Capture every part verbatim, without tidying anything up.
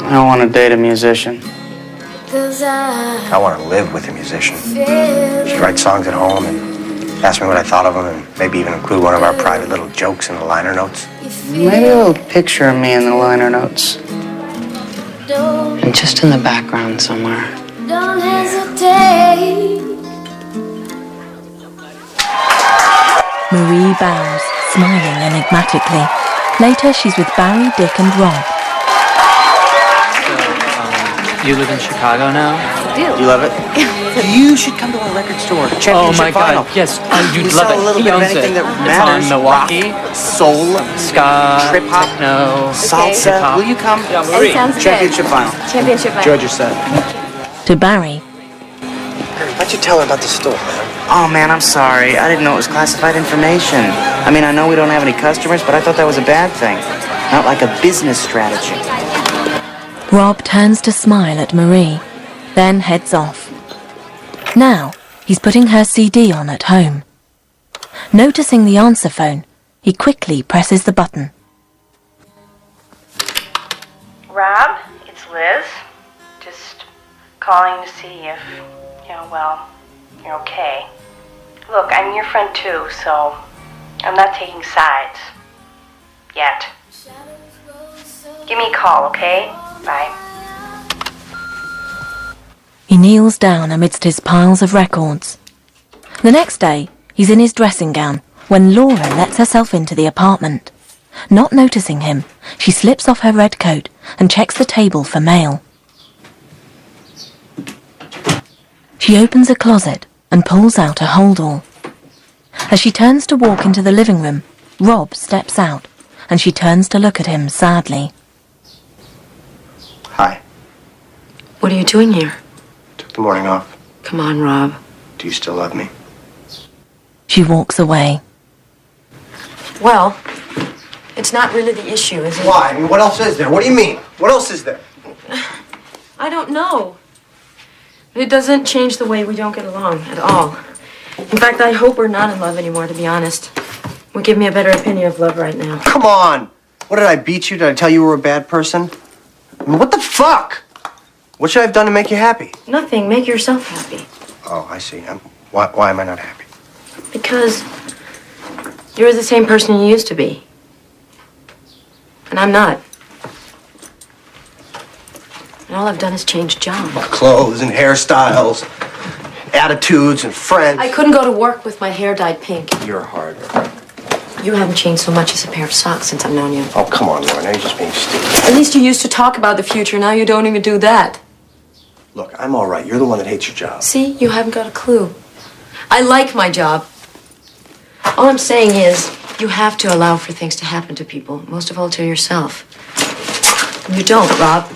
I want to date a musician. I want to live with a musician. She'd write songs at home and ask me what I thought of them, and maybe even include one of our private little jokes in the liner notes. Maybe a little picture of me in the liner notes. And just in the background somewhere. Don't hesitate. Marie bows, smiling enigmatically. Later, she's with Barry, Dick, and Rob. You live in Chicago now? I do. You love it? You should come to our record store. Oh my God! Vinyl. Yes, uh, you'd we love sell it. a little He bit of owns anything it. that It's matters. on Milwaukee, Rock, soul, ska, trip hop, techno, salsa. hop. Will you come? Yeah, It Marie. sounds Championship good. vinyl. Championship vinyl. Enjoyed your set. To Barry, Why'd you tell her about the store, man? Oh, man, I'm sorry. I didn't know it was classified information. I mean, I know we don't have any customers, but I thought that was a bad thing. Not like a business strategy. Rob turns to smile at Marie, then heads off. Now, he's putting her C D on at home. Noticing the answer phone, he quickly presses the button. Rob, it's Liz. Just calling to see if, you know, well, you're okay. Look, I'm your friend too, so I'm not taking sides. Yet. Give me a call, okay? Bye. He kneels down amidst his piles of records. The next day, he's in his dressing gown when Laura lets herself into the apartment. Not noticing him, she slips off her red coat and checks the table for mail. She opens a closet and pulls out a holdall. As she turns to walk into the living room, Rob steps out, and she turns to look at him sadly. Hi. What are you doing here? Took the morning off. Come on, Rob. Do you still love me? She walks away. Well, it's not really the issue, is it? Why? I mean, what else is there? What do you mean? What else is there? I don't know. It doesn't change the way we don't get along at all. In fact, I hope we're not in love anymore, to be honest. Would give me a better opinion of love right now. Come on! What, did I beat you? Did I tell you you were a bad person? I mean, what the fuck? What should I have done to make you happy? Nothing. Make yourself happy. Oh, I see. I'm, why, why am I not happy? Because you're the same person you used to be. And I'm not. And all I've done is change jobs. Clothes and hairstyles, attitudes and friends. I couldn't go to work with my hair dyed pink. You're hard. You haven't changed so much as a pair of socks since I've known you. Oh, come on, Laura. Now you're just being stupid. At least you used to talk about the future. Now you don't even do that. Look, I'm all right. You're the one that hates your job. See, you haven't got a clue. I like my job. All I'm saying is, you have to allow for things to happen to people, most of all to yourself. And you don't, Rob.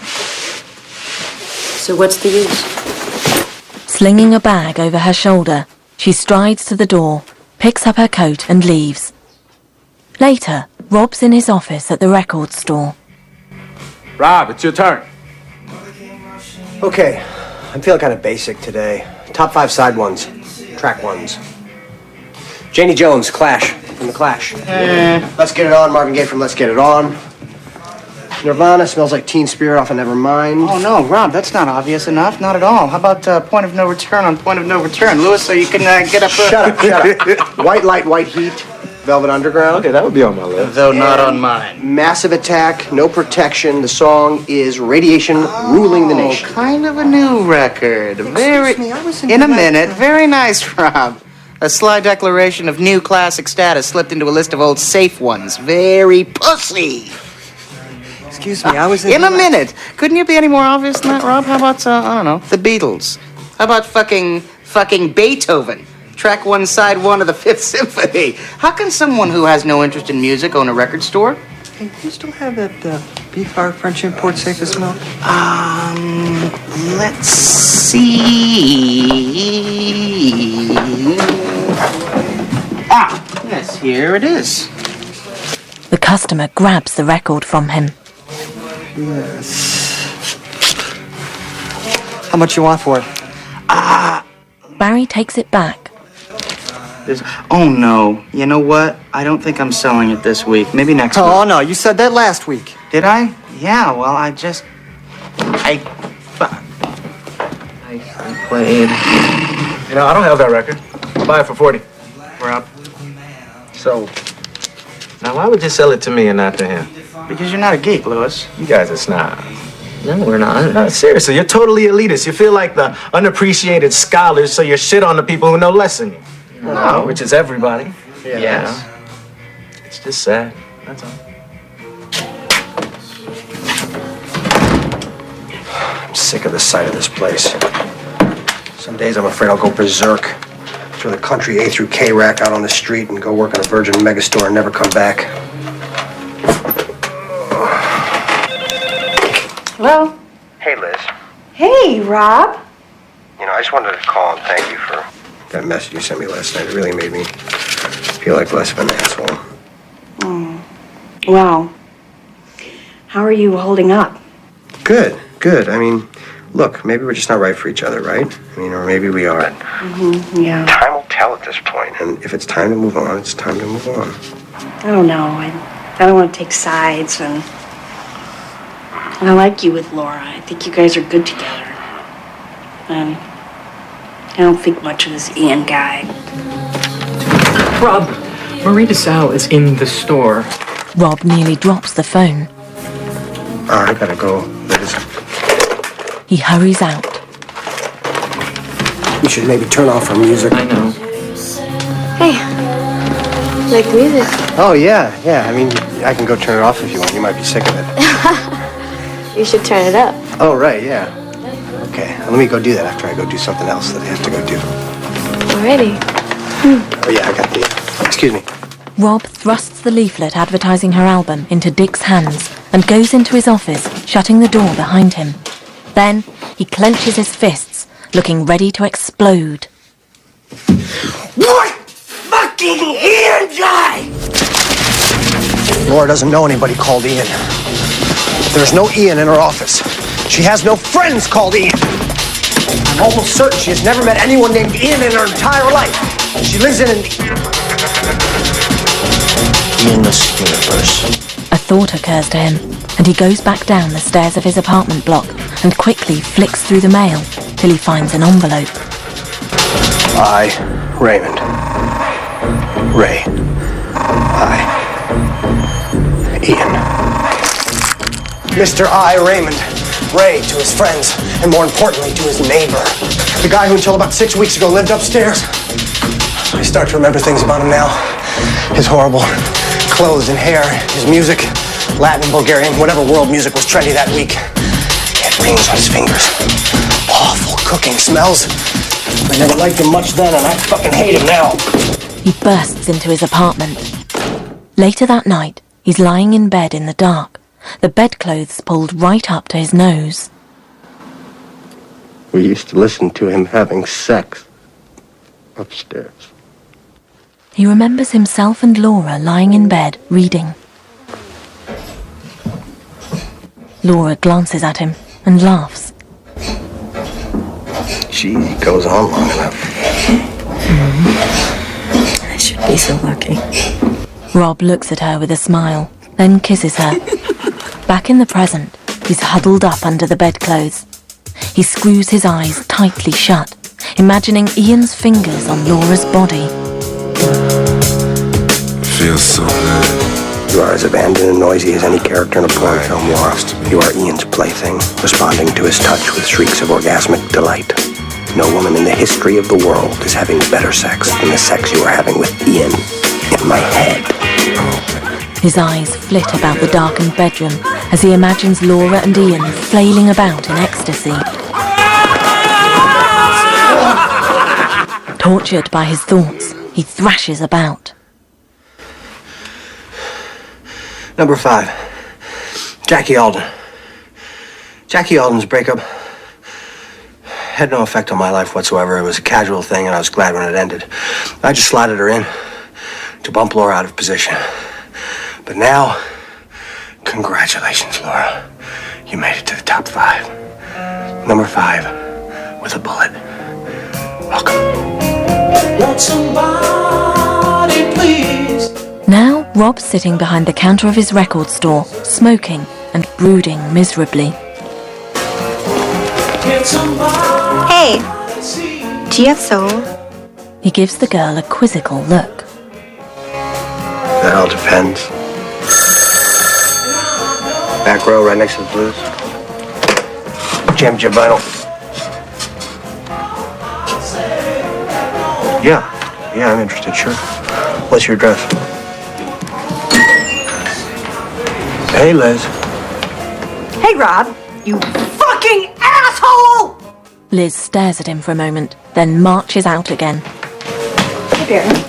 So what's the use? Slinging a bag over her shoulder, she strides to the door, picks up her coat and leaves. Later, Rob's in his office at the record store. Rob, it's your turn. Okay, I'm feeling kind of basic today. Top five side ones, track ones. Janie Jones, Clash, from The Clash. Eh. Let's Get It On, Marvin Gaye from Let's Get It On. Nirvana, Smells Like Teen Spirit off of Nevermind. Oh, no, Rob, that's not obvious enough. Not at all. How about uh, Point of No Return on Point of No Return? Louis, so you can uh, get up... Uh... Shut up, shut up. White Light, White Heat, Velvet Underground. Okay, that would be on my list. Though not on mine. Massive Attack, No Protection. The song is Radiation Ruling the Nation. Oh, kind of a new record. Very... me, I was In a minute. Very nice, Rob. A sly declaration of new classic status slipped into a list of old safe ones. Very pussy. Excuse me, I was in a minute. Couldn't you be any more obvious than that, Rob? How about, uh, I don't know, the Beatles? How about fucking, fucking Beethoven? Track one, side one of the Fifth Symphony. How can someone who has no interest in music own a record store? Hey, do you still have that uh, beef our French import safe as milk? Um, let's see. Ah, yes, here it is. The customer grabs the record from him. Yes. How much you want for it? Ah. Barry takes it back. There's, oh, no. You know what? I don't think I'm selling it this week. Maybe next oh, week. Oh, no. You said that last week. Did I? Yeah, well, I just... Hey, fuck. I played. You know, I don't have that record. I'll buy it for forty. Rob. So, now why would you sell it to me and not to him? Because you're not a geek, Louis. You guys are snobs. No, we're not. No, seriously, you're totally elitist. You feel like the unappreciated scholars, so you shit on the people who know less than you. No. Which is everybody. Yeah. yeah. It's just sad. That's all. I'm sick of the sight of this place. Some days I'm afraid I'll go berserk. Throw the country A through K rack out on the street and go work on a Virgin megastore and never come back. Hello? Hey, Liz. Hey, Rob. You know, I just wanted to call and thank you for that message you sent me last night. It really made me feel like less of an asshole. Oh, wow. How are you holding up? Good, good. I mean, look, maybe we're just not right for each other, right? I mean, or maybe we are. Mm-hmm, yeah. Time will tell at this point, and if it's time to move on, it's time to move on. I don't know. I, I don't want to take sides, and, and I like you with Laura. I think you guys are good together. And I don't think much of this Ian guy. Rob, Marie DeSalle is in the store. Rob nearly drops the phone. Oh, I gotta go, Liz. He hurries out. You should maybe turn off our music. I know. Hey, like music? Oh, yeah, yeah. I mean, I can go turn it off if you want. You might be sick of it. You should turn it up. Oh, right, yeah. Okay, let me go do that after I go do something else that I have to go do. Already? Oh, yeah, I got the... Excuse me. Rob thrusts the leaflet advertising her album into Dick's hands and goes into his office, shutting the door behind him. Then he clenches his fists, looking ready to explode. What fucking Ian guy? Laura doesn't know anybody called Ian. There's no Ian in her office. She has no friends called Ian. I'm almost certain she has never met anyone named Ian in her entire life. She lives in an... Ian-less universe. A thought occurs to him, and he goes back down the stairs of his apartment block and quickly flicks through the mail till he finds an envelope. I, Raymond. Ray. I. Ian. Mister I, Raymond. Ray to his friends, and more importantly, to his neighbor. The guy who until about six weeks ago lived upstairs. I start to remember things about him now. His horrible clothes and hair, his music, Latin, Bulgarian, whatever world music was trendy that week. He had rings on his fingers. Awful cooking smells. I never liked him much then, and I fucking hate him now. He bursts into his apartment. Later that night, he's lying in bed in the dark, the bedclothes pulled right up to his nose. We used to listen to him having sex upstairs. He remembers himself and Laura lying in bed, reading. Laura glances at him and laughs. Gee, he goes on long enough. Mm-hmm. I should be so lucky. Rob looks at her with a smile, then kisses her. Back in the present, he's huddled up under the bedclothes. He screws his eyes tightly shut, imagining Ian's fingers on Laura's body. Feels so good. You are as abandoned and noisy as any character in a porn film, Laura. You are Ian's plaything, responding to his touch with shrieks of orgasmic delight. No woman in the history of the world is having better sex than the sex you are having with Ian in my head. His eyes flit about the darkened bedroom as he imagines Laura and Ian flailing about in ecstasy. Tortured by his thoughts, he thrashes about. Number five, Jackie Alden. Jackie Alden's breakup had no effect on my life whatsoever. It was a casual thing, and I was glad when it ended. I just slotted her in to bump Laura out of position. But now, congratulations, Laura. You made it to the top five. Number five, with a bullet. Welcome. Want somebody, please. Now, Rob's sitting behind the counter of his record store, smoking and brooding miserably. Can somebody Hey, see? do you have soul? He gives the girl a quizzical look. That all depends. Back row, right next to the blues. Jam jam vinyl. Yeah, yeah, I'm interested, sure. What's your address? Hey, Liz. Hey, Rob, you fucking asshole! Liz stares at him for a moment, then marches out again. Hey, Barry.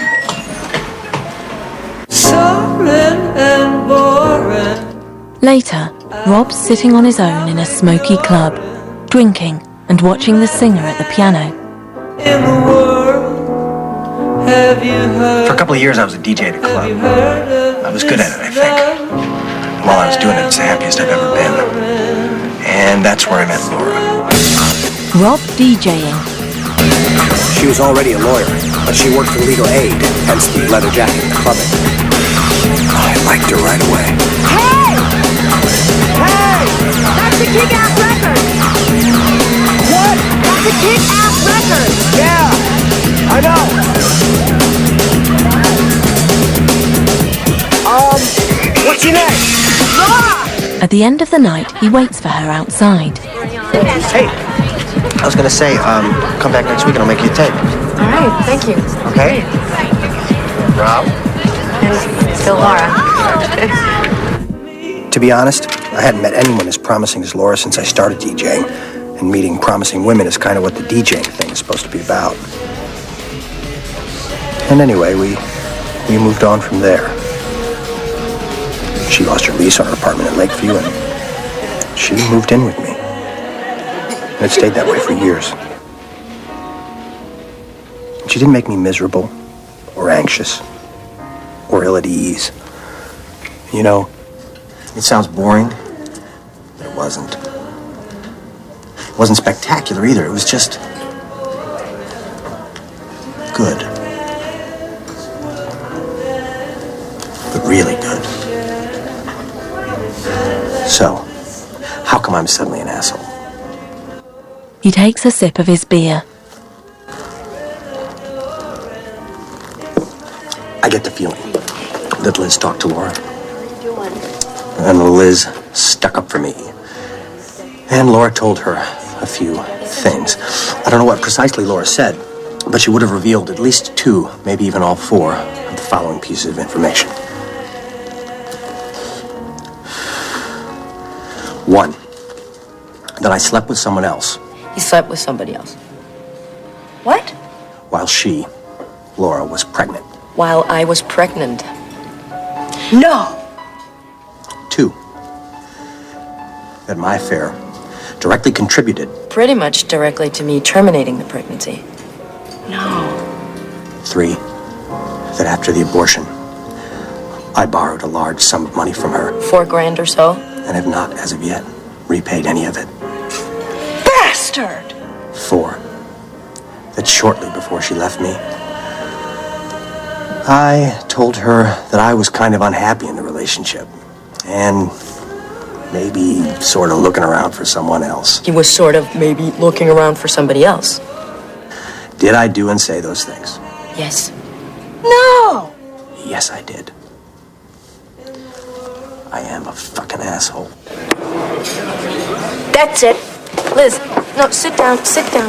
And boring. Later, Rob's sitting on his own in a smoky club, drinking and watching the singer at the piano. In the world, have you heard? For a couple of years, I was a D J at a club. I was good at it, I think. While I was doing it, it's the happiest I've ever been. And that's where I met Laura. Rob DJing. She was already a lawyer, but she worked for legal aid, hence the leather jacket and clubbing. I liked her right away. Hey! Hey! That's a kick-ass record! What? That's a kick-ass record! Yeah, I know. Um, what's your name? Laura! At the end of the night, he waits for her outside. Hey, I was gonna say, um, come back next week and I'll make you a tape. All right, thank you. Okay? Rob? And still Laura. To be honest, I hadn't met anyone as promising as Laura since I started DJing, and meeting promising women is kind of what the DJing thing is supposed to be about. And anyway, we we moved on from there. She lost her lease on her apartment at Lakeview, and she moved in with me. And it stayed that way for years. She didn't make me miserable, or anxious, or ill at ease. You know, it sounds boring, but it wasn't. It wasn't spectacular either. It was just good. But really good. So, how come I'm suddenly an asshole? He takes a sip of his beer. I get the feeling that Liz talked to Laura. And Liz stuck up for me. And Laura told her a few things. I don't know what precisely Laura said, but she would have revealed at least two, maybe even all four, of the following pieces of information. One, that I slept with someone else. He slept with somebody else. What? While she, Laura, was pregnant. While I was pregnant. No! Two, that my affair directly contributed. Pretty much directly to me terminating the pregnancy. No. Three, that after the abortion, I borrowed a large sum of money from her. Four grand or so? And have not, as of yet, repaid any of it. Bastard! Four, that shortly before she left me, I told her that I was kind of unhappy in the relationship. And maybe sort of looking around for someone else. He was sort of maybe looking around for somebody else. Did I do and say those things? Yes. No! Yes, I did. I am a fucking asshole. That's it. Liz, no, sit down, sit down.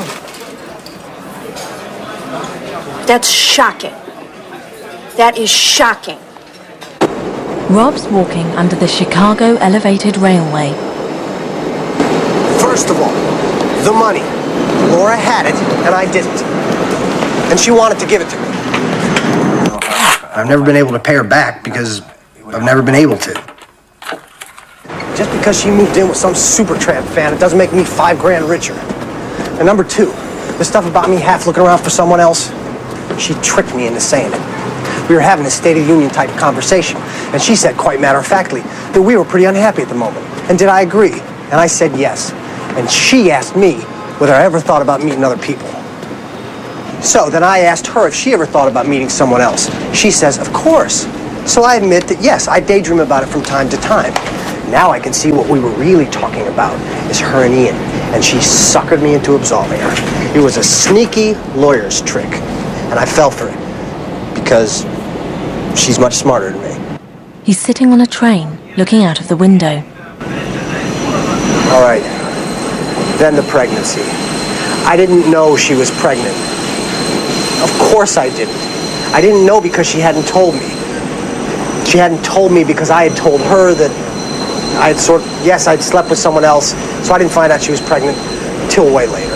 That's shocking. That is shocking. Rob's walking under the Chicago Elevated Railway. First of all, the money. Laura had it, and I didn't. And she wanted to give it to me. I've never been able to pay her back because I've never been able to. Just because she moved in with some Supertramp fan, it doesn't make me five grand richer. And number two, the stuff about me half looking around for someone else, she tricked me into saying it. We were having a State of the Union type conversation, and she said quite matter-of-factly that we were pretty unhappy at the moment. And did I agree? And I said yes. And she asked me whether I ever thought about meeting other people. So then I asked her if she ever thought about meeting someone else. She says, of course. So I admit that yes, I daydream about it from time to time. Now I can see what we were really talking about is her and Ian, and she suckered me into absolving her. It was a sneaky lawyer's trick, and I fell for it because she's much smarter than me. He's sitting on a train, looking out of the window. All right, then the pregnancy. I didn't know she was pregnant. Of course I didn't. I didn't know because she hadn't told me. She hadn't told me because I had told her that I had sort of, yes, I'd slept with someone else, so I didn't find out she was pregnant till way later.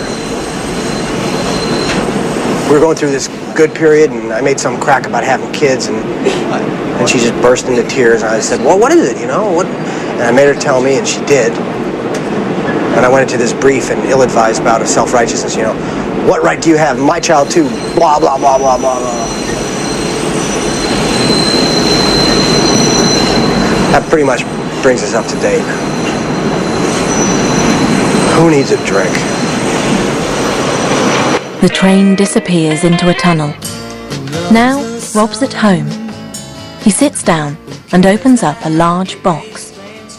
We were going through this good period, and I made some crack about having kids, and and she just burst into tears, and I said, well, what is it, you know? What? And I made her tell me, and she did. And I went into this brief and ill-advised bout of self-righteousness, you know. What right do you have? My child, too. Blah, blah, blah, blah, blah, blah. That pretty much brings us up to date. Who needs a drink? The train disappears into a tunnel. Now, Rob's at home. He sits down and opens up a large box.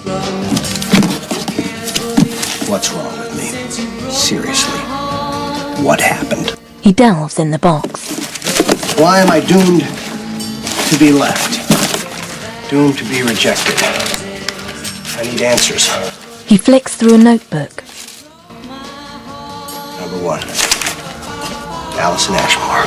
What's wrong with me? Seriously. What happened? He delves in the box. Why am I doomed to be left? Doomed to be rejected? I need answers. He flicks through a notebook. Number one. Allison Ashmore.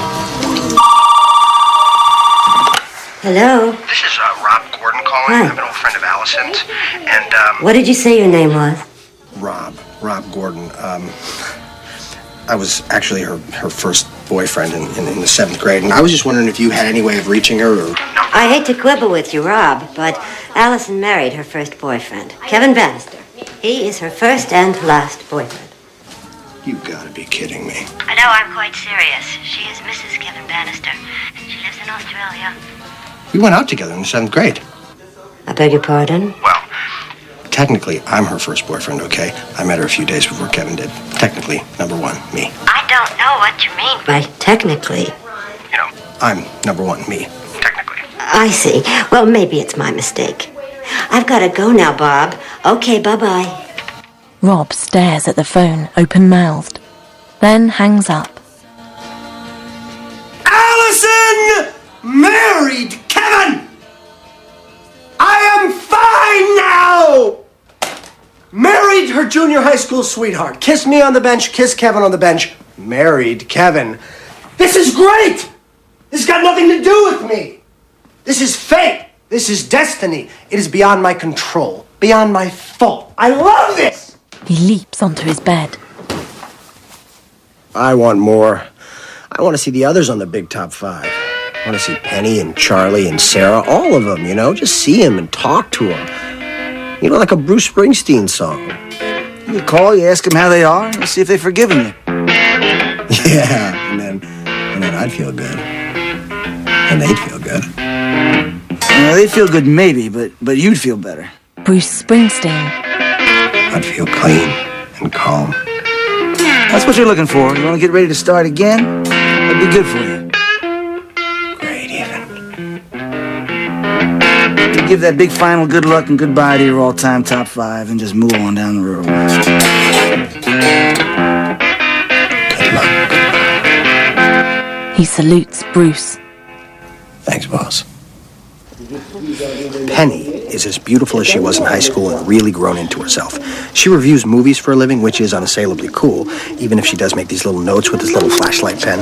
Hello? This is uh, Rob Gordon calling. Hi. I'm an old friend of Allison's. And, um... What did you say your name was? Rob. Rob Gordon. Um... I was actually her, her first boyfriend in, in, in the seventh grade, and I was just wondering if you had any way of reaching her, or... I hate to quibble with you, Rob, but Allison married her first boyfriend, Kevin Bannister. He is her first and last boyfriend. You gotta be kidding me. I know, I'm quite serious. She is Missus Kevin Bannister. She lives in Australia. We went out together in the seventh grade. I beg your pardon? Well, technically, I'm her first boyfriend, okay? I met her a few days before Kevin did. Technically, number one, me. I don't know what you mean by technically. You know, I'm number one, me. Technically. I see. Well, maybe it's my mistake. I've got to go now, Bob. Okay, bye-bye. Rob stares at the phone, open-mouthed, then hangs up. Allison married Kevin! I am fine now! Married her junior high school sweetheart. Kissed me on the bench, kissed Kevin on the bench. Married Kevin. This is great! This has got nothing to do with me. This is fate. This is destiny. It is beyond my control. Beyond my fault. I love this! He leaps onto his bed. I want more. I want to see the others on the big top five. I want to see Penny and Charlie and Sarah, all of them, you know? Just see them and talk to them. You know, like a Bruce Springsteen song. You call, you ask them how they are, and see if they've forgiven you. Yeah, and then, and then I'd feel good. And they'd feel good. Well, they'd feel good maybe, but, but you'd feel better. Bruce Springsteen. I'd feel clean and calm. That's what you're looking for. You want to get ready to start again? That'd be good for you. Great, even. You give that big final good luck and goodbye to your all-time top five and just move on down the road. Good luck. He salutes Bruce. Thanks, boss. Penny is as beautiful as she was in high school and really grown into herself. She reviews movies for a living, which is unassailably cool, even if she does make these little notes with this little flashlight pen.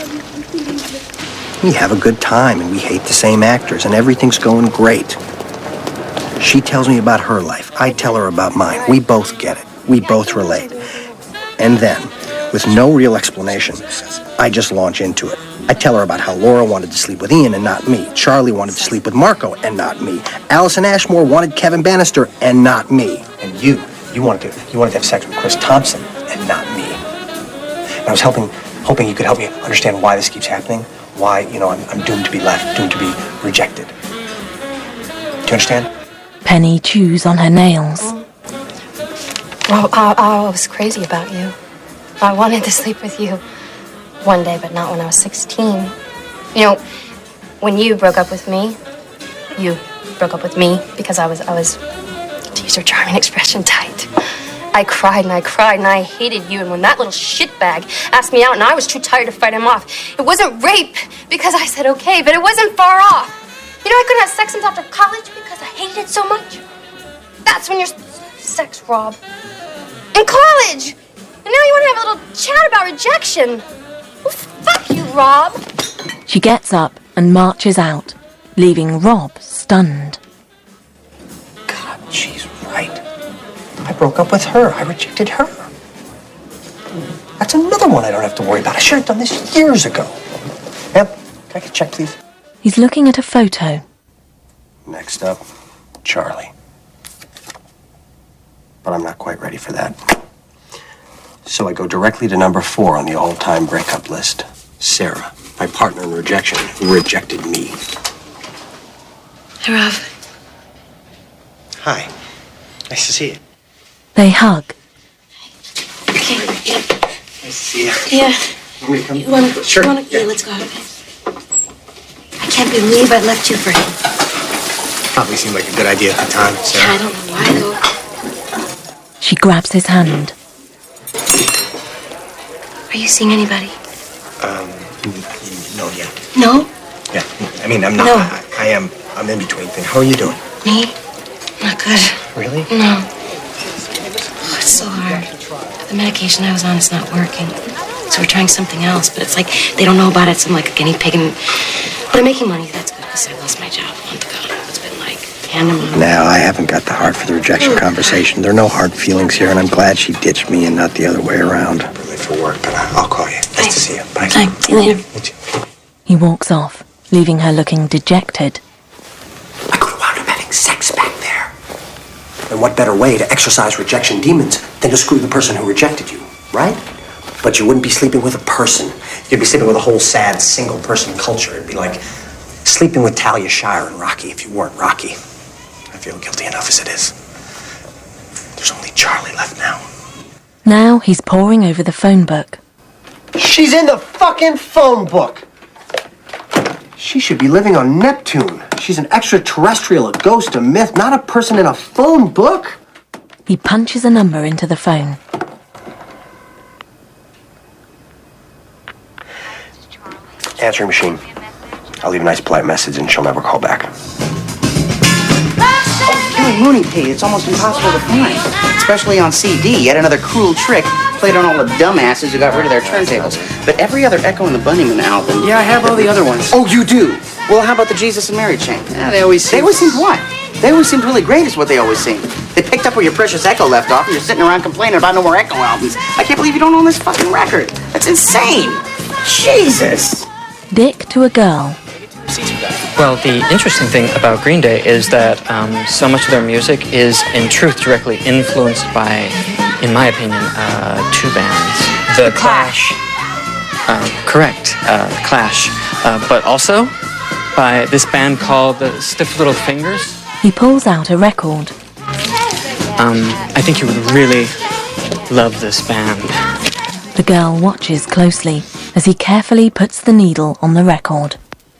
We have a good time, and we hate the same actors, and everything's going great. She tells me about her life. I tell her about mine. We both get it. We both relate. And then, with no real explanation, I just launch into it. I tell her about how Laura wanted to sleep with Ian and not me. Charlie wanted to sleep with Marco and not me. Allison Ashmore wanted Kevin Bannister and not me. And you, you wanted to, you wanted to have sex with Chris Thompson and not me. And I was helping, hoping you could help me understand why this keeps happening. Why, you know, I'm, I'm doomed to be left, doomed to be rejected. Do you understand? Penny chews on her nails. Well, I, I was crazy about you. I wanted to sleep with you one day, but not when I was sixteen. You know, when you broke up with me, you broke up with me because I was, I was, do you keeps her charming expression tight. I cried and I cried and I hated you. And when that little shitbag asked me out and I was too tired to fight him off, it wasn't rape because I said okay, but it wasn't far off. You know, I couldn't have sex until after college because I hated it so much. That's when you're sex, Rob. In college! And now you want to have a little chat about rejection. Well, fuck you, Rob. She gets up and marches out, leaving Rob stunned. God, she's right. I broke up with her. I rejected her. That's another one I don't have to worry about. I should have done this years ago. Yep. Can I get a check, please? He's looking at a photo. Next up, Charlie. But I'm not quite ready for that. So I go directly to number four on the all-time breakup list. Sarah, my partner in rejection, who rejected me. Hey, Rob. Hi. Nice to see you. They hug. Okay, yeah. Nice to see you. Yeah. Want me to come? You wanna, Sure. You wanna, yeah. yeah, let's go. I can't believe I left you for him. Probably seemed like a good idea at the time, Sarah. I don't know why, though. She grabs his hand. Are you seeing anybody? Um, no, yeah. No? Yeah, I mean, I'm not. No. I, I am. I'm in between things. How are you doing? Me? Not good. Really? No. Oh, it's so hard. The medication I was on is not working. So we're trying something else, but it's like they don't know about it, so I'm like a guinea pig. And... But I'm making money. That's good, because I lost my job a month ago. It's been like pandemonium. Now, I haven't got the heart for the rejection conversation. There are no hard feelings here, and I'm glad she ditched me and not the other way around. I'm late for work, but I'll call you. Nice Thanks. to see you. Bye. Bye. See you later. He walks off, leaving her looking dejected. I could have wound up having sex back there. And what better way to exorcise rejection demons than to screw the person who rejected you, right? But you wouldn't be sleeping with a person. You'd be sleeping with a whole sad single-person culture. It'd be like sleeping with Talia Shire and Rocky if you weren't Rocky. I feel guilty enough as it is. There's only Charlie left now. Now he's poring over the phone book. She's in the fucking phone book! She should be living on Neptune. She's an extraterrestrial, a ghost, a myth, not a person in a phone book. He punches a number into the phone. Answering machine. I'll leave a nice polite message and she'll never call back. Oh, Mooney P, it's almost impossible to find. Especially on C D. Yet another cruel trick played on all the dumbasses who got rid of their turntables. But every other Echo and the Bunnymen album... Yeah, I have all the other ones. Oh, you do? Well, how about the Jesus and Mary chain? Yeah, they always seem... They always seemed what? They always seemed really great is what they always seemed. They picked up where your precious Echo left off and you're sitting around complaining about no more Echo albums. I can't believe you don't own this fucking record. That's insane. Jesus. Dick to a girl. Well, the interesting thing about Green Day is that um, so much of their music is, in truth, directly influenced by, in my opinion, uh, two bands. The, The Clash. Uh, correct, uh, Clash. Uh, but also by this band called the Stiff Little Fingers. He pulls out a record. Um, I think you would really love this band. The girl watches closely as he carefully puts the needle on the record.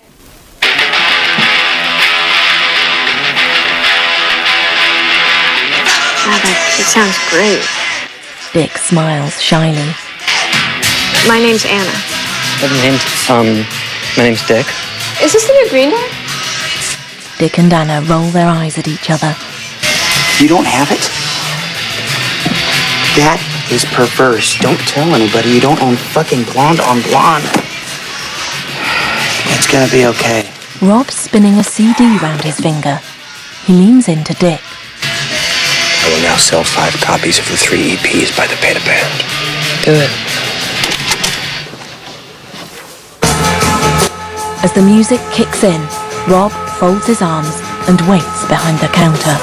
Wow, that, that sounds great. Dick smiles shyly. My name's Anna. My name's, um, my name's Dick. Is this the new Green Day? Dick and Anna roll their eyes at each other. You don't have it? That is perverse. Don't tell anybody you don't own fucking Blonde on Blonde. It's gonna be okay. Rob's spinning a C D round his finger. He leans into Dick. I will now sell five copies of the three E Ps by the Beta Band. Do it. As the music kicks in, Rob folds his arms and waits behind the counter.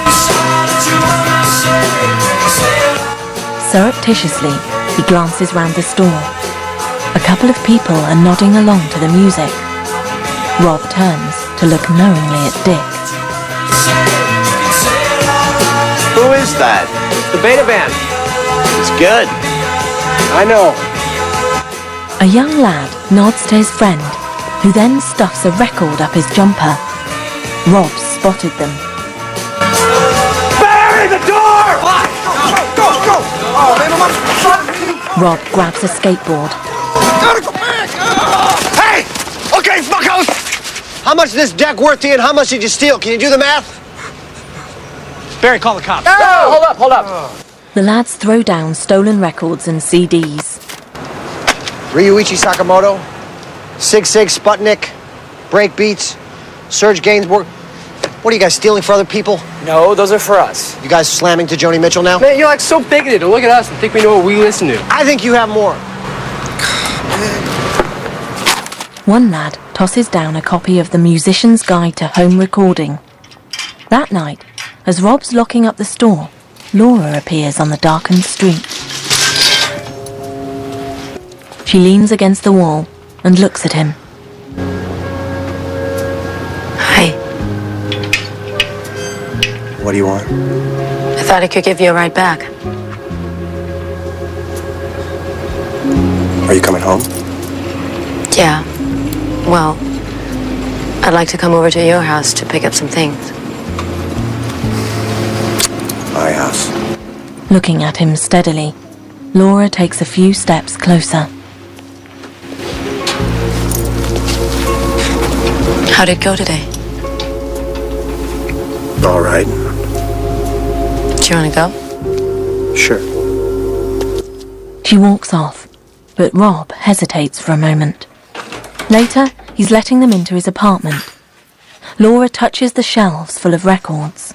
Surreptitiously, he glances round the store. A couple of people are nodding along to the music. Rob turns to look knowingly at Dick. Who is that? The Beta Band. It's good. I know. A young lad nods to his friend, who then stuffs a record up his jumper. Rob spotted them. Barrett! Rob grabs a skateboard. Gotta go back! Hey! Okay, fuckos! How much is this deck worth to you and how much did you steal? Can you do the math? Barry, call the cops. Oh, hold up, hold up. The lads throw down stolen records and C Ds. Ryuichi Sakamoto, Sig Sig Sputnik, Breakbeats, Serge Gainsbourg. What are you guys stealing for other people? No, those are for us. You guys slamming to Joni Mitchell now? Man, you're like so bigoted to look at us and think we know what we listen to. I think you have more. One lad tosses down a copy of The Musician's Guide to Home Recording. That night, as Rob's locking up the store, Laura appears on the darkened street. She leans against the wall and looks at him. Hi. What do you want? I thought I could give you a ride back. Are you coming home? Yeah. Well, I'd like to come over to your house to pick up some things. My house. Looking at him steadily, Laura takes a few steps closer. How'd it go today? All right. Do you want to go? Sure. She walks off, but Rob hesitates for a moment. Later, he's letting them into his apartment. Laura touches the shelves full of records.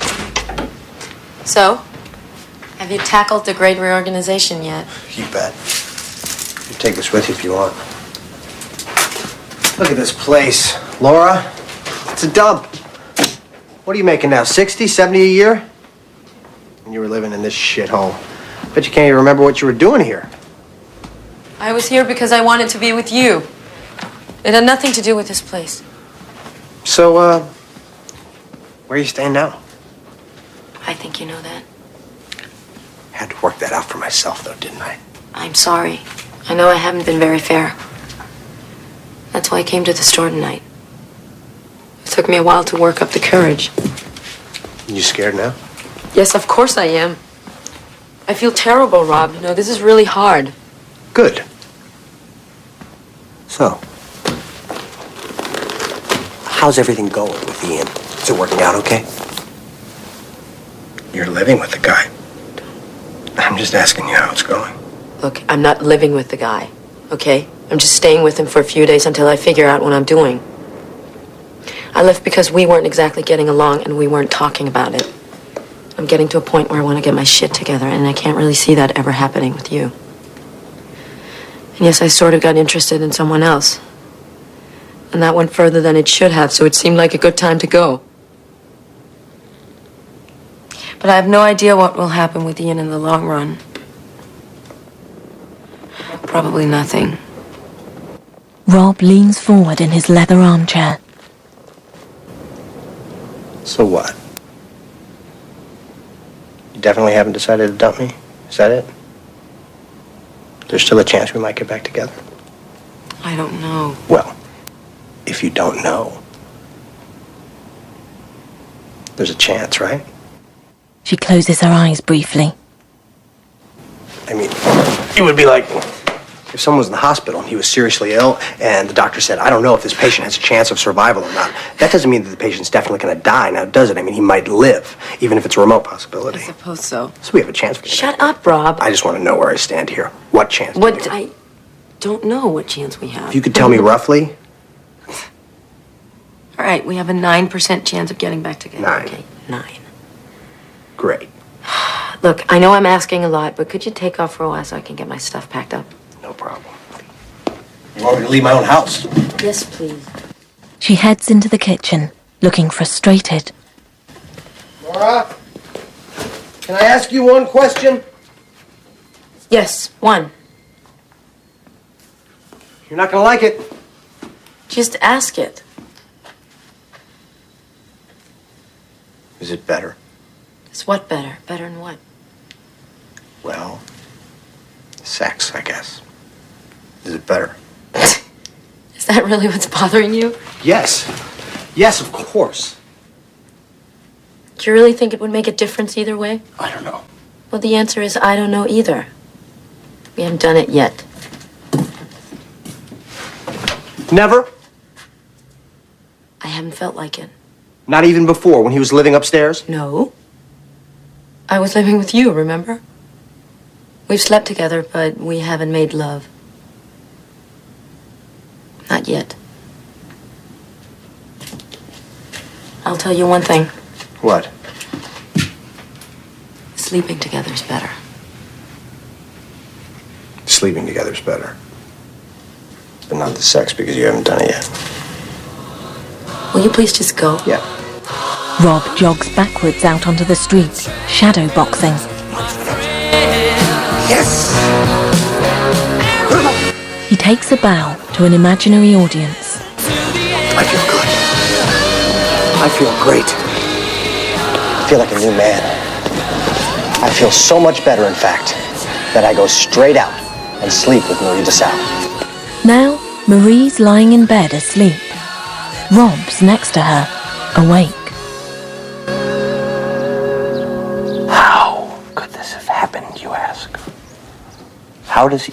So, have you tackled the great reorganization yet? You bet. You take this with you if you want. Look at this place. Laura, it's a dump. What are you making now, sixty, seventy a year? When you were living in this shithole. Bet you can't even remember what you were doing here. I was here because I wanted to be with you. It had nothing to do with this place. So, uh, where are you staying now? I think you know that. Had to work that out for myself, though, didn't I? I'm sorry. I know I haven't been very fair. That's why I came to the store tonight. It took me a while to work up the courage. You scared now? Yes, of course I am. I feel terrible, Rob. You know, this is really hard. Good. So, how's everything going with Ian? Is it working out okay? You're living with the guy. I'm just asking you how it's going. Look, I'm not living with the guy, okay? I'm just staying with him for a few days until I figure out what I'm doing. I left because we weren't exactly getting along and we weren't talking about it. I'm getting to a point where I want to get my shit together, and I can't really see that ever happening with you. And yes, I sort of got interested in someone else. And that went further than it should have, so it seemed like a good time to go. But I have no idea what will happen with Ian in the long run. Probably nothing. Rob leans forward in his leather armchair. So what? You definitely haven't decided to dump me? Is that it? There's still a chance we might get back together. I don't know. Well, if you don't know, there's a chance, right? She closes her eyes briefly. I mean, it would be like if someone was in the hospital and he was seriously ill and the doctor said, I don't know if this patient has a chance of survival or not. That doesn't mean that the patient's definitely going to die now, does it? I mean, he might live, even if it's a remote possibility. I suppose so. So we have a chance. Shut up, Rob. I just want to know where I stand here. What chance? What? do you- I don't know what chance we have. If you could tell me roughly. All right, we have a nine percent chance of getting back together. Nine. Okay, nine. Great. Look, I know I'm asking a lot, but could you take off for a while so I can get my stuff packed up? No problem. You want me to leave my own house? Yes, please. She heads into the kitchen, looking frustrated. Laura, can I ask you one question? Yes, one. You're not going to like it. Just ask it. Is it better? It's what better? Better than what? Well, sex, I guess. Is it better? Is that really what's bothering you? Yes. Yes, of course. Do you really think it would make a difference either way? I don't know. Well, the answer is I don't know either. We haven't done it yet. Never? I haven't felt like it. Not even before, when he was living upstairs? No. I was living with you, remember? We've slept together, but we haven't made love. Not yet. I'll tell you one thing. What? Sleeping together's better. Sleeping together's better. But not the sex, because you haven't done it yet. Will you please just go? Yeah. Rob jogs backwards out onto the street, shadow boxing. Yes! He takes a bow to an imaginary audience. I feel good. I feel great. I feel like a new man. I feel so much better, in fact, that I go straight out and sleep with Marie DeSalle. Now, Marie's lying in bed asleep. Rob's next to her, awake. How could this have happened, you ask? How does he...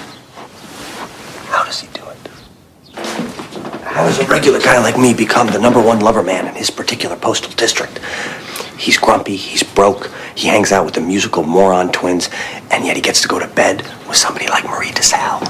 How does he do it? How does a regular guy like me become the number one lover man in his particular postal district? He's grumpy, he's broke, he hangs out with the musical moron twins, and yet he gets to go to bed with somebody like Marie DeSalle.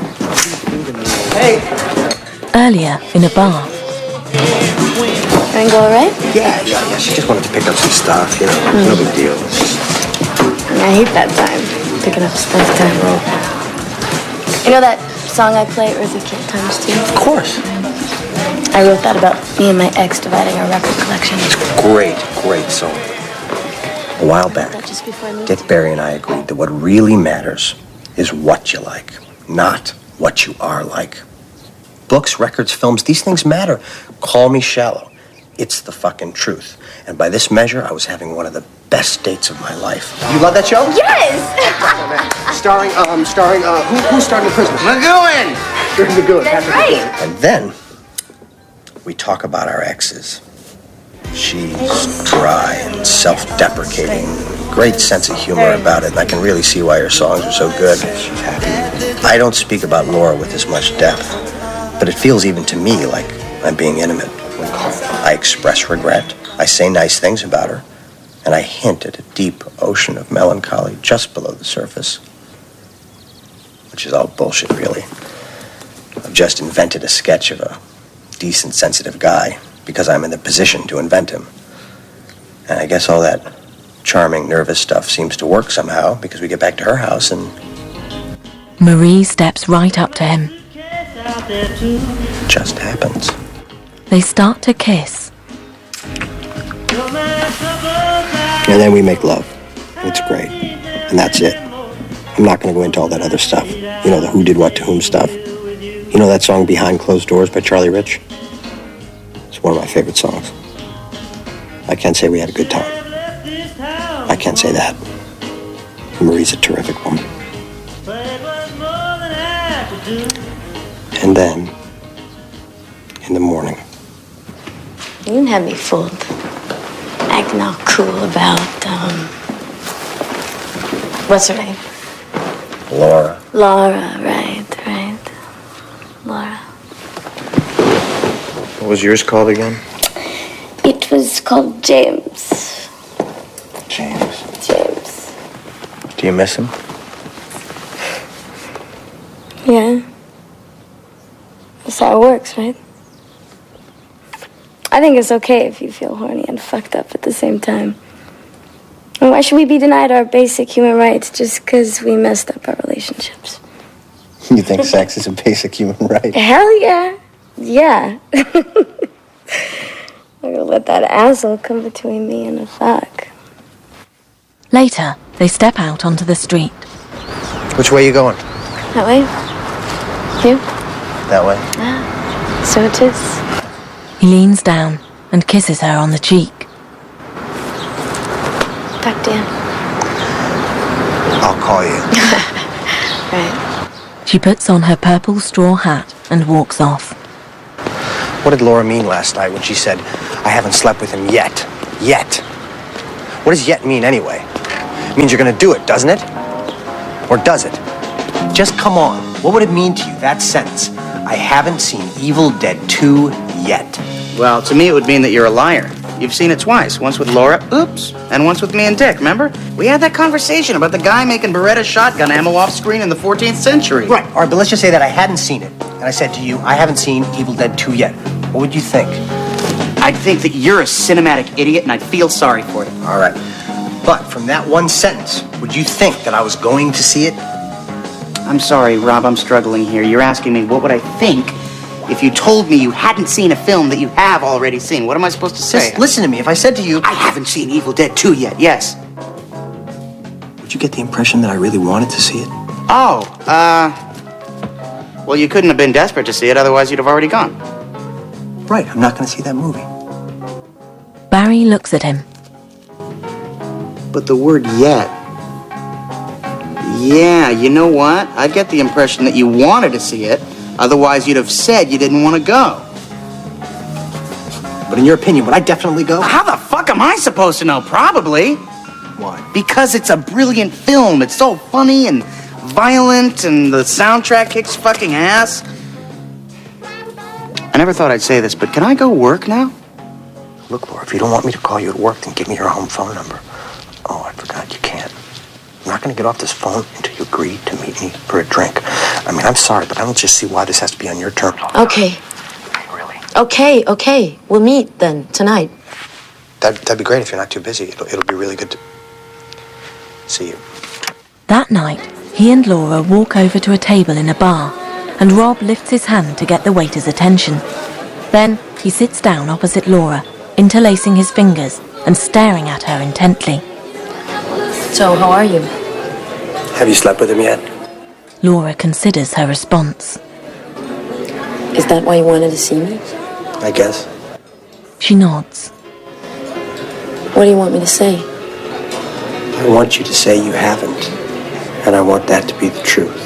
Hey! Earlier, in a bar. Everything go all right? Yeah, yeah, yeah. She just wanted to pick up some stuff, you know. Mm. No big deal. I hate that time. Picking up stuff time. You know that song I play, Earthy Kitt times two? Of course. I wrote that about me and my ex dividing our record collection. It's great, great song. A while back, Just before I moved. Dick Barry and I agreed that what really matters is what you like, not what you are like. Books, records, films, these things matter. Call me shallow. It's the fucking truth. And by this measure, I was having one of the best dates of my life. You love that show? Yes! starring, um, starring, uh, who, who's starring the Christmas? McGowan! Starring McGowan. That's Patrick right. McGowan. And then, we talk about our exes. She's dry and self-deprecating. Great sense of humor about it, and I can really see why her songs are so good. She's happy. I don't speak about Laura with as much depth, but it feels even to me like I'm being intimate. I express regret, I say nice things about her, and I hint at a deep ocean of melancholy just below the surface. Which is all bullshit, really. I've just invented a sketch of a decent, sensitive guy because I'm in the position to invent him. And I guess all that charming, nervous stuff seems to work somehow because we get back to her house and... Marie steps right up to him. it just happens. They start to kiss. And then we make love. It's great. And that's it. I'm not going to go into all that other stuff. You know, the who did what to whom stuff. You know that song Behind Closed Doors by Charlie Rich? It's one of my favorite songs. I can't say we had a good time. I can't say that. Marie's a terrific woman. And then, in the morning, You didn't have me fooled. Acting all cool about, um... what's her name? Laura. Laura, right, right. Laura. What was yours called again? It was called James. James. James. Do you miss him? Yeah. That's how it works, right? I think it's okay if you feel horny and fucked up at the same time. And why should we be denied our basic human rights just because we messed up our relationships? You think sex is a basic human right? Hell yeah. Yeah. I'm gonna let that asshole come between me and a fuck. Later, they step out onto the street. Which way are you going? That way? You? That way? Ah, so it is. He leans down and kisses her on the cheek. Talk to you. I'll call you. Right. She puts on her purple straw hat and walks off. What did Laura mean last night when she said, I haven't slept with him yet? Yet. What does yet mean anyway? It means you're gonna do it, doesn't it? Or does it? just come on. What would it mean to you, that sentence? I haven't seen Evil Dead two yet. Well, to me, it would mean that you're a liar. You've seen it twice. Once with Laura, oops, and once with me and Dick, remember? We had that conversation about the guy making Beretta shotgun ammo off screen in the fourteenth century. Right, all right, but let's just say that I hadn't seen it. And I said to you, I haven't seen Evil Dead two yet. What would you think? I'd think that you're a cinematic idiot, and I'd feel sorry for you. All right. But from that one sentence, would you think that I was going to see it? I'm sorry, Rob, I'm struggling here. You're asking me what would I think if you told me you hadn't seen a film that you have already seen. What am I supposed to say? Just listen to me. If I said to you, I haven't seen Evil Dead two yet, yes. Would you get the impression that I really wanted to see it? Oh, uh... Well, you couldn't have been desperate to see it, otherwise you'd have already gone. Right, I'm not going to see that movie. Barry looks at him. But the word yet... Yeah, you know what? I get the impression that you wanted to see it, otherwise you'd have said you didn't want to go. But in your opinion, would I definitely go? How the fuck am I supposed to know? Probably. Why? Because it's a brilliant film. It's so funny and violent, and the soundtrack kicks fucking ass. I never thought I'd say this, but can I go work now? Look, Laura, if you don't want me to call you at work, then give me your home phone number. Oh, I forgot, you can't. I'm not going to get off this phone until you agree to meet me for a drink. I mean, I'm sorry, but I don't just see why this has to be on your terms. Okay. Really? Okay, okay. We'll meet then, tonight. That'd, that'd be great if you're not too busy. It'll, it'll be really good to see you. That night, he and Laura walk over to a table in a bar, and Rob lifts his hand to get the waiter's attention. Then he sits down opposite Laura, interlacing his fingers and staring at her intently. So, how are you? Have you slept with him yet? Laura considers her response. Is that why you wanted to see me? I guess. She nods. What do you want me to say? I want you to say you haven't, and I want that to be the truth.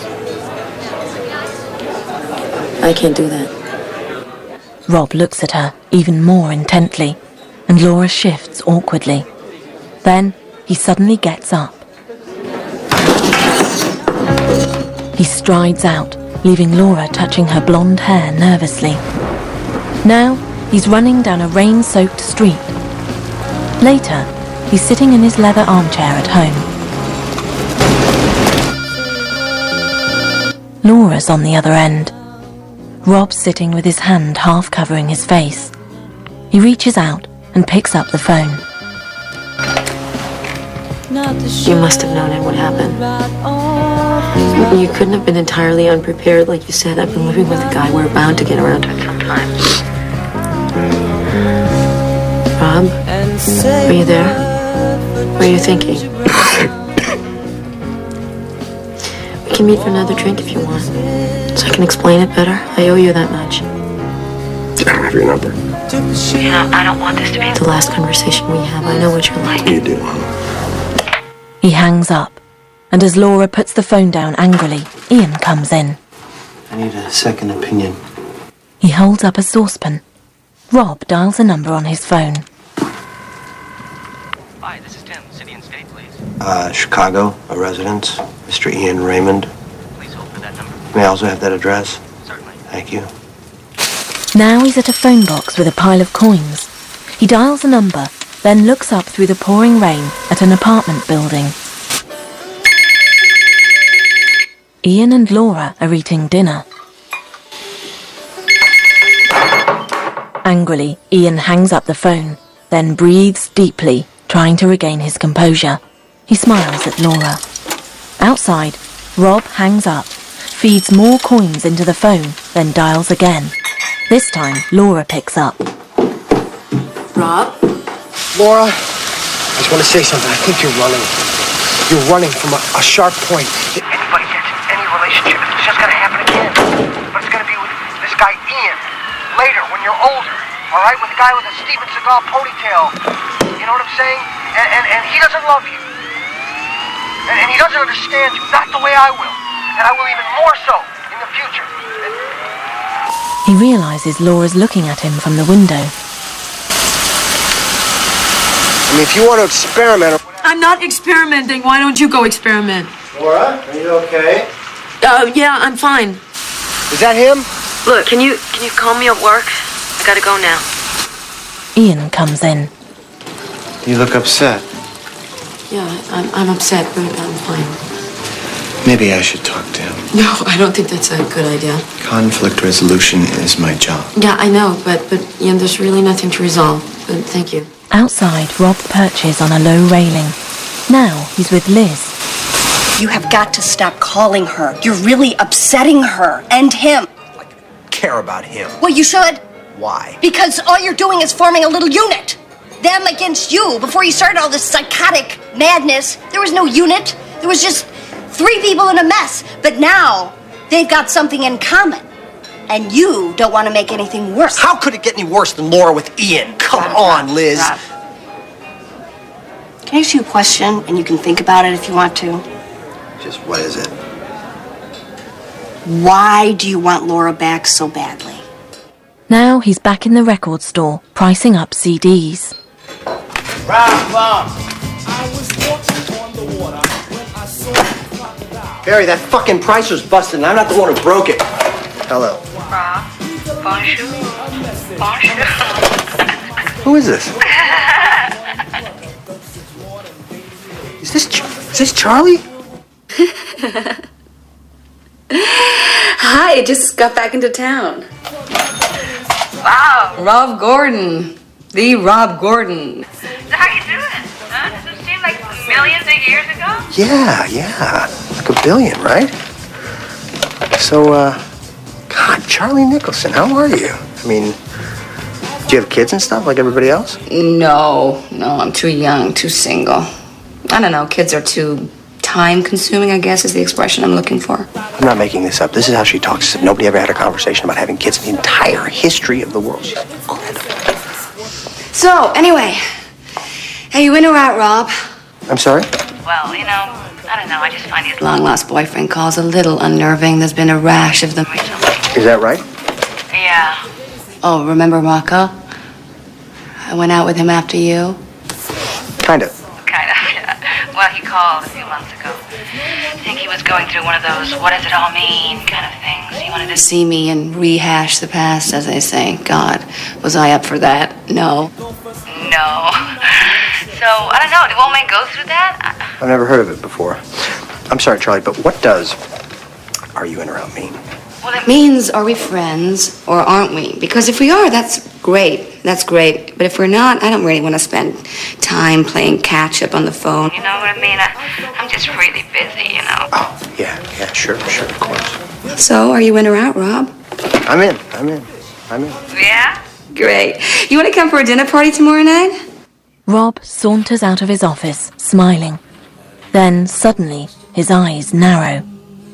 I can't do that. Rob looks at her even more intently, and Laura shifts awkwardly. Then he suddenly gets up. He strides out, leaving Laura touching her blonde hair nervously. Now he's running down a rain-soaked street. Later, he's sitting in his leather armchair at home. Laura's on the other end. Rob's sitting with his hand half covering his face. He reaches out and picks up the phone. You must have known it would happen. You couldn't have been entirely unprepared. Like you said, I've been living with a guy. We're bound to get around to it sometime. Rob, were you there? What are you thinking? We can meet for another drink if you want, so I can explain it better. I owe you that much. I have your number. You know, I don't want this to be the last conversation we have. I know what you're like. You do. He hangs up, and as Laura puts the phone down angrily, Ian comes in. I need a second opinion. He holds up a saucepan. Rob dials a number on his phone. Hi, this is Tim, City and State, please. Uh, Chicago, a residence, Mister Ian Raymond. Please hold for that number. May I also have that address? Certainly. Thank you. Now he's at a phone box with a pile of coins. He dials a number, then looks up through the pouring rain at an apartment building. Ian and Laura are eating dinner. Angrily, Ian hangs up the phone, then breathes deeply, trying to regain his composure. He smiles at Laura. Outside, Rob hangs up, feeds more coins into the phone, then dials again. This time, Laura picks up. Rob? Laura, I just want to say something. I think you're running. You're running from a, a sharp point. Anybody gets in any relationship, it's just gonna happen again. But it's gonna be with this guy Ian. Later, when you're older. All right? With a guy with a Steven Seagal ponytail. You know what I'm saying? And, and, and he doesn't love you. And, and he doesn't understand you. Not the way I will. And I will even more so in the future. And he realizes Laura's looking at him from the window. I mean, if you want to experiment... Or I'm not experimenting. Why don't you go experiment? Laura, are you okay? Uh, yeah, I'm fine. Is that him? Look, can you can you call me at work? I gotta go now. Ian comes in. You look upset. Yeah, I'm, I'm upset, but I'm fine. Maybe I should talk to him. No, I don't think that's a good idea. Conflict resolution is my job. Yeah, I know, but, but Ian, there's really nothing to resolve. But thank you. Outside, Rob perches on a low railing. Now he's with Liz. You have got to stop calling her. You're really upsetting her and him. Care about him. Well, you should. Why? Because all you're doing is forming a little unit. Them against you. Before you started all this psychotic madness, there was no unit. There was just three people in a mess. But now, they've got something in common. And you don't want to make anything worse. How could it get any worse than Laura with Ian? Come Rob, on, Rob, Liz. Rob. Can I ask you a question, and you can think about it if you want to? Just what is it? Why do you want Laura back so badly? Now he's back in the record store, pricing up C Ds. Rob, Rob. Barry, that fucking price was busted, and I'm not the one who broke it. Hello. Rob, bonjour. Bonjour. Who is this? Is this Ch- is this Charlie? Hi, I just got back into town. Wow. Rob Gordon. The Rob Gordon. How you doing? Huh? Does it seem like millions of years ago? Yeah, yeah. Like a billion, right? So, uh, God, Charlie Nicholson, how are you? I mean, do you have kids and stuff like everybody else? No, no, I'm too young, too single. I don't know, kids are too time-consuming, I guess, is the expression I'm looking for. I'm not making this up. This is how she talks as if nobody ever had a conversation about having kids in the entire history of the world. She's incredible. So, anyway, hey, you in or out, Rob? I'm sorry? Well, you know, I don't know. I just find his Long-lost boyfriend calls a little unnerving. There's been a rash of them recently. Is that right? Yeah. Oh, remember Marco? I went out with him after you. Kind of. Kind of, yeah. Well, he called a few months ago. I think he was going through one of those what does it all mean kind of things. He wanted to see. See me and rehash the past, as they say. God, was I up for that? No. No. So, I don't know. Do all men go through that? I... I've never heard of it before. I'm sorry, Charlie, but what does "are you in or out" mean? Well, it means, are we friends or aren't we? Because if we are, that's great. That's great. But if we're not, I don't really want to spend time playing catch-up on the phone. You know what I mean? I, I'm just really busy, you know. Oh, yeah, yeah, sure, sure, of course. So, are you in or out, Rob? I'm in, I'm in, I'm in. Yeah? Great. You want to come for a dinner party tomorrow night? Rob saunters out of his office, smiling. Then, suddenly, his eyes narrow.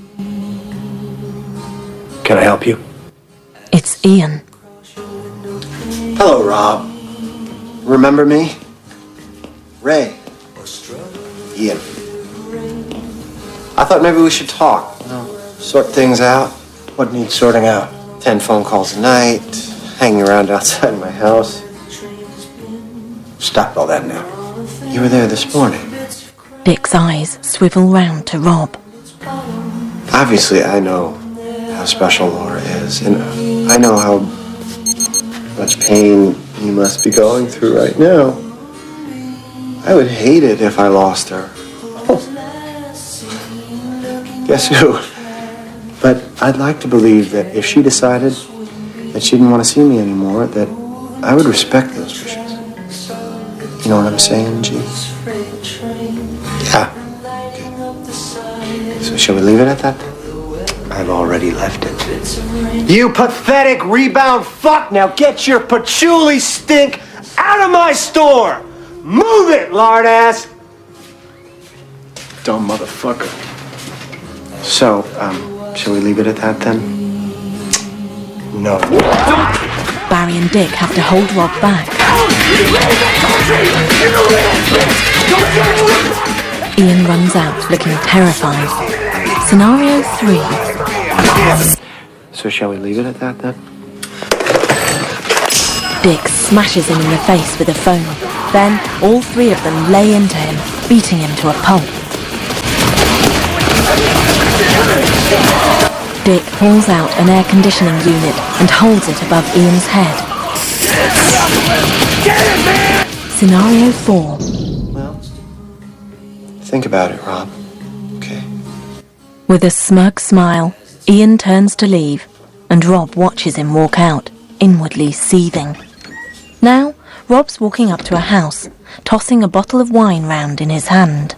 Can I help you? It's Ian. Hello, Rob. Remember me? Ray. Ian. I thought maybe we should talk. You know, sort things out. What needs sorting out? Ten phone calls a night, hanging around outside my house. Stop all that now. You were there this morning. Dick's eyes swivel round to Rob. Obviously, I know how special Laura is, and I know how much pain you must be going through right now. I would hate it if I lost her. Oh. Guess who? But I'd like to believe that if she decided that she didn't want to see me anymore, that I would respect those wishes. You know what I'm saying, G? Yeah. Good. So shall we leave it at that? I've already left it. You pathetic rebound fuck! Now get your patchouli stink out of my store! Move it, lard ass! Dumb motherfucker. So, um, shall we leave it at that then? No. Barry and Dick have to hold Rob back. Ian runs out, looking terrified. Scenario three. So shall we leave it at that then? Dick smashes him in the face with a phone. Then all three of them lay into him, beating him to a pulp. Dick pulls out an air conditioning unit and holds it above Ian's head. Scenario four. Think about it, Rob. With a smug smile, Ian turns to leave, and Rob watches him walk out, inwardly seething. Now, Rob's walking up to a house, tossing a bottle of wine round in his hand.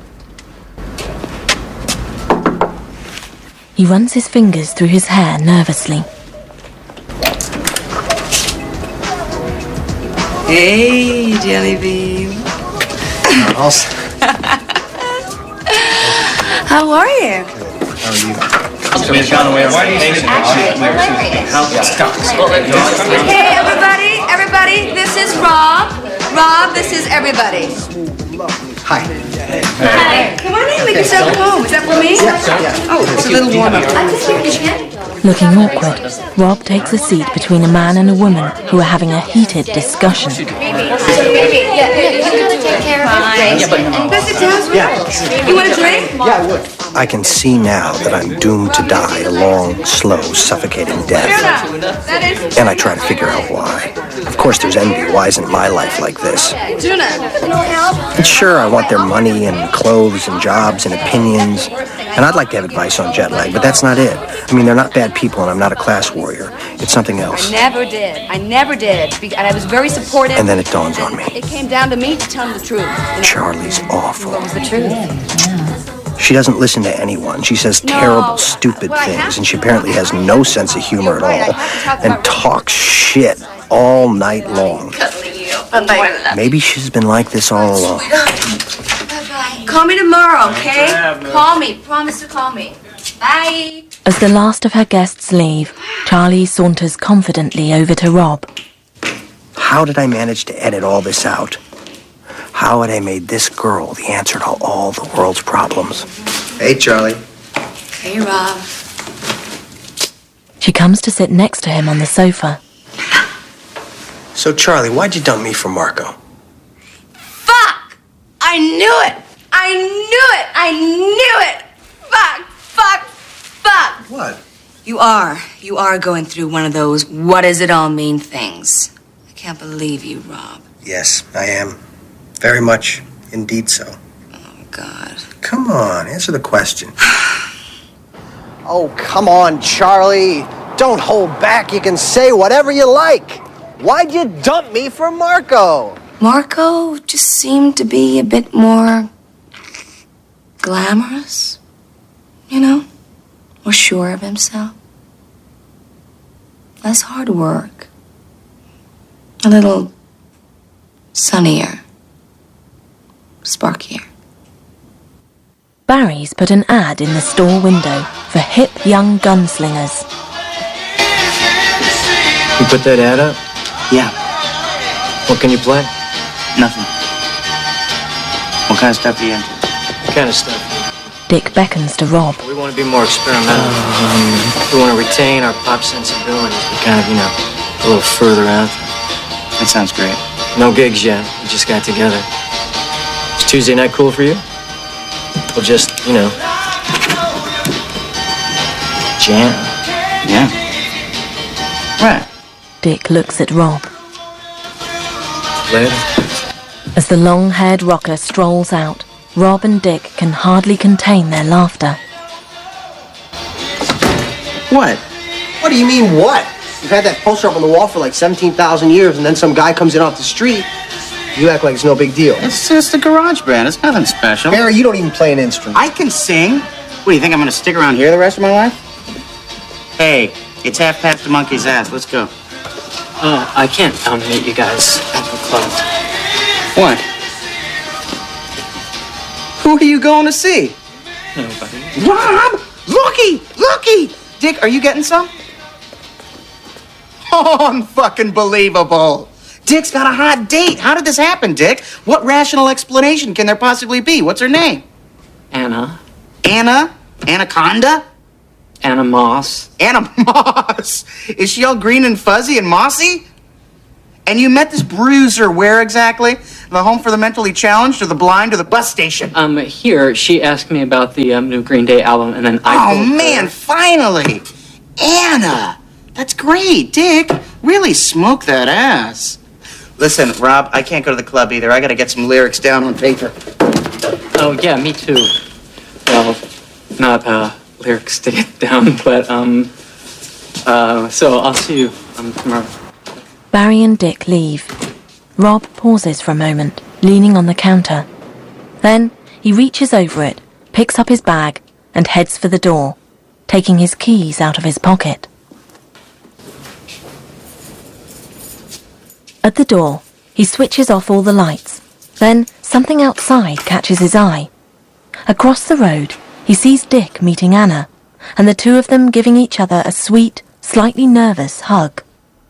He runs his fingers through his hair nervously. Hey, Jelly Bean. How are you? How are you? Hey, everybody, everybody, this is Rob. Rob, this is everybody. Hi. Hi. Come on in, make yourself at home. Is that for me? Oh, it's a little warm up. Looking awkward, Rob takes a seat between a man and a woman who are having a heated discussion. Baby, yeah, you gotta take care of your face. And go sit down. Yeah. You want a drink? Yeah, I would. I can see now that I'm doomed to die a long, slow, suffocating death. And I try to figure out why. Of course, there's envy. Why isn't my life like this? Tuna, no help? And sure, I want their money and clothes and jobs and opinions. And I'd like to have advice on jet lag, but that's not it. I mean, they're not bad people, and I'm not a class warrior. It's something else. I never did. I never did. And I was very supportive. And then it dawns on me. It came down to me to tell them the truth. You know? Charlie's awful. What was the truth? She doesn't listen to anyone. She says No. terrible, stupid Well, I things, have and she apparently has no sense of humor at Right, I all, have to talk and about- talks shit all night long. Maybe she's been like this all along. Call me tomorrow, okay? Call me. Promise to call me. Bye. As the last of her guests leave, Charlie saunters confidently over to Rob. How did I manage to edit all this out? How had I made this girl the answer to all the world's problems? Hey, Charlie. Hey, Rob. She comes to sit next to him on the sofa. So, Charlie, why'd you dump me for Marco? Fuck! I knew it! I knew it! I knew it! Fuck! Fuck! Fuck! What? You are. You are going through one of those what does it all mean things. I can't believe you, Rob. Yes, I am. Very much indeed so. Oh, God. Come on, answer the question. Oh, come on, Charlie. Don't hold back. You can say whatever you like. Why'd you dump me for Marco? Marco just seemed to be a bit more glamorous, you know? More sure of himself. Less hard work. A little sunnier. Sparkier. Barry's put an ad in the store window for hip young gunslingers. You put that ad up? Yeah. What can you play? Nothing. What kind of stuff are you into? What kind of stuff? Dick beckons to Rob. We want to be more experimental. Um, we want to retain our pop sensibilities, but kind of, you know, a little further out. That sounds great. No gigs yet. We just got together. Is Tuesday night cool for you? We'll just, you know, jam. Yeah. Right. Dick looks at Rob. Later. As the long-haired rocker strolls out, Rob and Dick can hardly contain their laughter. What? What do you mean, what? You've had that poster up on the wall for like seventeen thousand years, and then some guy comes in off the street. You act like it's no big deal. It's just a garage band. It's nothing special. Barry, you don't even play an instrument. I can sing. What, do you think I'm going to stick around here the rest of my life? Hey, it's half past the monkey's ass. Let's go. Uh, I can't um, meet you guys at the club. What? Who are you going to see? Nobody. Rob! Looky! Looky! Dick, are you getting some? Oh, unfucking believable. Dick's got a hot date. How did this happen, Dick? What rational explanation can there possibly be? What's her name? Anna. Anna? Anaconda? Anna Moss. Anna Moss? Is she all green and fuzzy and mossy? And you met this bruiser where exactly? The home for the mentally challenged, or the blind, or the bus station? Um, here, she asked me about the um, new Green Day album, and then I Oh, told man, her... finally! Anna! That's great, Dick. Really smoke that ass. Listen, Rob, I can't go to the club either. I gotta get some lyrics down on paper. Oh, yeah, me too. Well, not, uh, lyrics to get down, but, um... Uh, so I'll see you um, tomorrow. Barry and Dick leave. Rob pauses for a moment, leaning on the counter. Then he reaches over it, picks up his bag, and heads for the door, taking his keys out of his pocket. At the door, he switches off all the lights. Then something outside catches his eye. Across the road, he sees Dick meeting Anna, and the two of them giving each other a sweet, slightly nervous hug.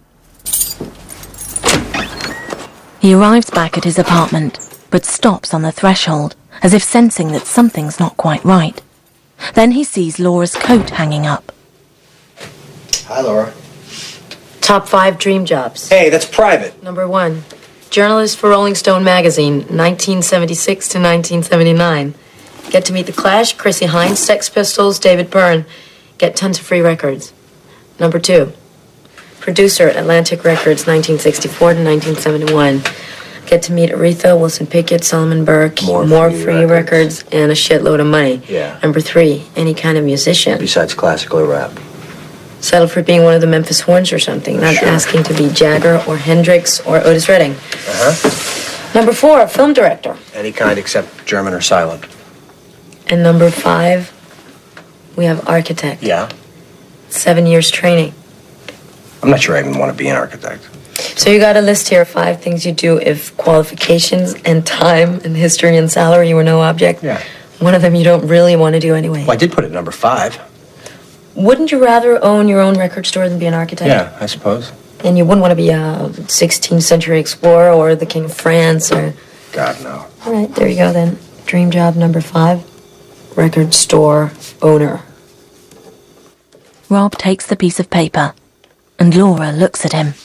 He arrives back at his apartment, but stops on the threshold, as if sensing that something's not quite right. Then he sees Laura's coat hanging up. Hi, Laura. Top five dream jobs. Hey, that's private. Number one, journalist for Rolling Stone magazine, nineteen seventy-six to nineteen seventy-nine. Get to meet The Clash, Chrissie Hynde, Sex Pistols, David Byrne. Get tons of free records. Number two, producer, Atlantic Records, nineteen sixty-four to nineteen seventy-one. Get to meet Aretha, Wilson Pickett, Solomon Burke, More more free free records. records, and a shitload of money. Yeah. Number three, any kind of musician. Besides classical or rap. Settle for being one of the Memphis Horns or something, not Sure. asking to be Jagger or Hendrix or Otis Redding. Uh-huh. Number four, film director. Any kind except German or silent. And number five, we have architect. Yeah. Seven years training. I'm not sure I even want to be an architect. So you got a list here of five things you do if qualifications and time and history and salary were no object. Yeah. One of them you don't really want to do anyway. Well, I did put it at number five. Wouldn't you rather own your own record store than be an architect? Yeah, I suppose. And you wouldn't want to be a sixteenth century explorer or the King of France or... God, no. All right, there you go then. Dream job number five, record store owner. Rob takes the piece of paper, and Laura looks at him.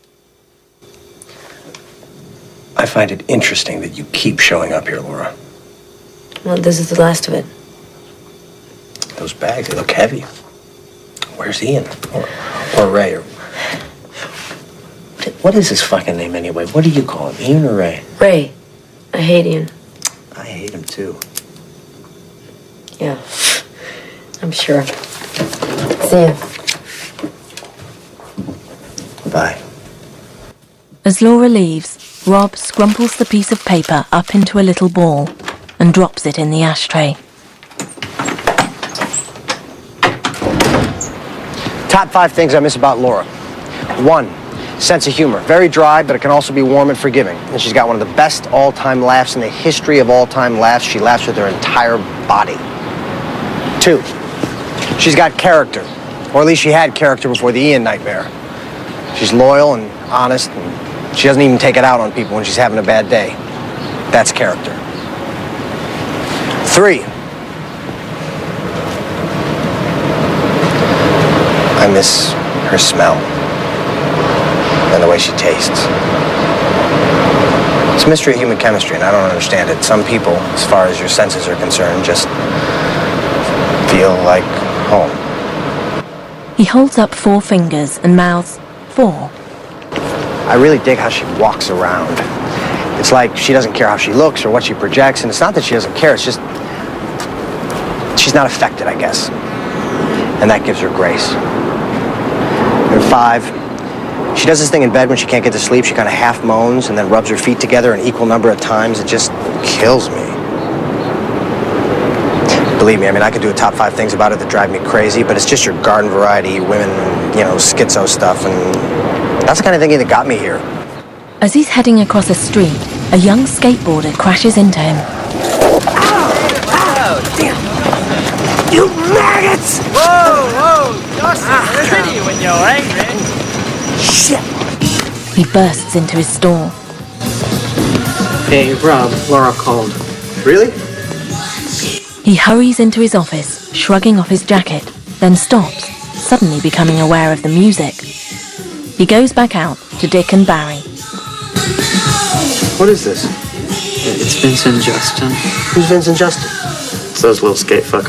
I find it interesting that you keep showing up here, Laura. Well, this is the last of it. Those bags, they look heavy. Where's Ian? Or, or Ray? Or... What is his fucking name anyway? What do you call him, Ian or Ray? Ray. I hate Ian. I hate him too. Yeah, I'm sure. See ya. Bye. As Laura leaves, Rob scrumples the piece of paper up into a little ball and drops it in the ashtray. Top five things I miss about Laura. One, sense of humor. Very dry, but it can also be warm and forgiving. And she's got one of the best all-time laughs in the history of all-time laughs. She laughs with her entire body. Two, she's got character. Or at least she had character before the Ian nightmare. She's loyal and honest, and she doesn't even take it out on people when she's having a bad day. That's character. Three, I miss her smell and the way she tastes. It's a mystery of human chemistry, and I don't understand it. Some people, as far as your senses are concerned, just feel like home. He holds up four fingers and mouths, four. I really dig how she walks around. It's like she doesn't care how she looks or what she projects, and it's not that she doesn't care, it's just she's not affected, I guess. And that gives her grace. And five, she does this thing in bed when she can't get to sleep. She kind of half moans and then rubs her feet together an equal number of times. It just kills me. Believe me, I mean, I could do a top five things about it that drive me crazy, but it's just your garden variety, women, you know, schizo stuff, and that's the kind of thing that got me here. As he's heading across a street, a young skateboarder crashes into him. Oh, damn. You maggots! Whoa, whoa, Dawson, pretty when you're angry. Shit. He bursts into his store. Hey, Rob, Laura called. Really? He hurries into his office, shrugging off his jacket, then stops, suddenly becoming aware of the music. He goes back out to Dick and Barry, What is this? It's Vincent Justin. Who's Vincent Justin? It's those little skate fuckers.